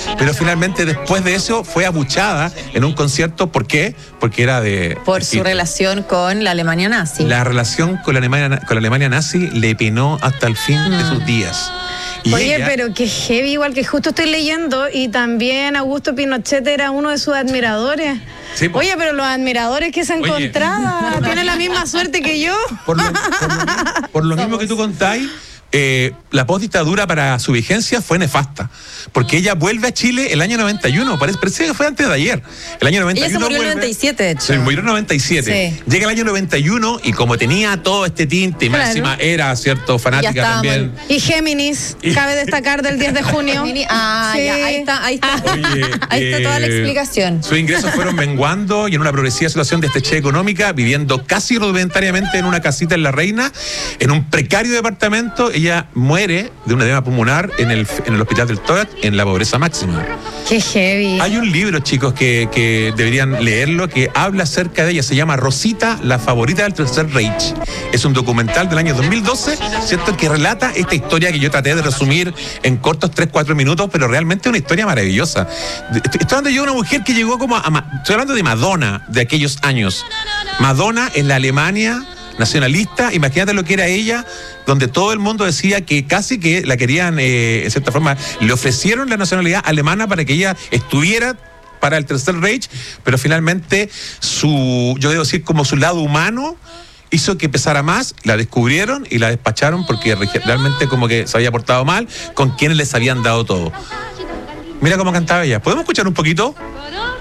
pero finalmente después de eso fue abuchada en un concierto. ¿Por qué? Porque era por su relación con la Alemania nazi. La relación con la Alemania nazi le penó hasta el fin de sus días. Y Oye, ella, pero que heavy, igual que justo estoy leyendo, y también Augusto Pinochet era uno de sus admiradores. Sí, Oye, pero los admiradores que se Oye. encontraba tienen la misma suerte que yo. por lo mismo que tú contáis, la postdictadura para su vigencia fue nefasta, porque ella vuelve a Chile el año 91, parece que fue antes de ayer. El año 91 Ella se murió en el 97, de hecho. Se murió en 97. Sí. Llega el año 91 y como tenía todo este tinte, y más Claro. encima era, cierto, fanática Ya estábamos también. Y Géminis, cabe destacar del 10 de junio. Ah, Sí. ya, ahí está. Oye, Ahí está toda la explicación. Sus ingresos fueron menguando y en una progresiva situación de estrechez económica, viviendo casi rudimentariamente en una casita en La Reina, en un precario departamento. Ella muere de un edema pulmonar en el hospital del tórax, en la pobreza máxima. Qué heavy. Hay un libro, chicos, que deberían leerlo, que habla acerca de ella. Se llama Rosita, la favorita del Tercer Reich. Es un documental del año 2012, ¿cierto?, que relata esta historia que yo traté de resumir en cortos 3-4 minutos, pero realmente es una historia maravillosa. Estoy hablando yo de una mujer que llegó como estoy hablando de Madonna, de aquellos años. Madonna en la Alemania nacionalista, imagínate lo que era ella, donde todo el mundo decía que casi que la querían, en cierta forma, le ofrecieron la nacionalidad alemana para que ella estuviera para el Tercer Reich, pero finalmente yo debo decir, como su lado humano hizo que pesara más, la descubrieron y la despacharon porque realmente como que se había portado mal con quienes les habían dado todo. Mira cómo cantaba ella. ¿Podemos escuchar un poquito?